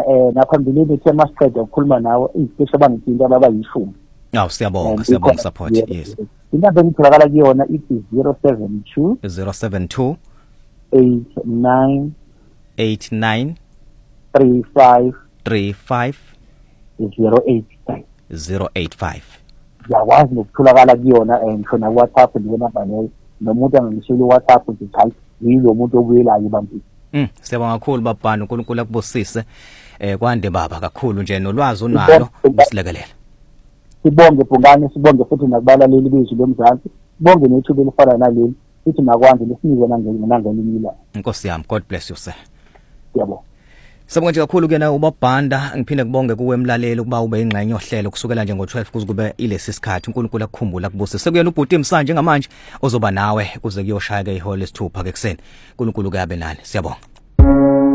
naphambilini ethe masiqeda ukukhuluma nawe isicishe bangithinta abayishumi. Siyabonga support. Yes. Inamba engitholakala kuyona ithi 072 89 35 085. Yakwazi nokutholakala kuyona ngisho na WhatsApp njengoba leyo nomuntu angangishilo WhatsApp nje hayi yilo muntu obuyelayo bantu. Siyabonga kakhulu babhani uNkulunkulu akubusise kwande baba kakhulu nje nolwazi unalo usilekelela. Sibonge Bhungane, sibonge futhi nakubalaleli bezwi lomzansi, sibonge nethuba elifana naleli futhi nakwanze lesinike nangelimila. Inkosi yami, God bless you sir. Siyabonga. Sibonga nje kakhulu kena ubabhanda, ngiphinde kubonge kuwe emlaleli ukuba ube ingxenye yohlelo kusukela nje ngo12 kuze kube ilesi sikhathi. uNkulunkulu akukhumbula kubusise. Sekuyena ubhuti Msanje ngamanje ozoba nawe kuze kuyoshaya ke ihole lesithupha ke kuseni. uNkulunkulu kabe nani. Siyabonga.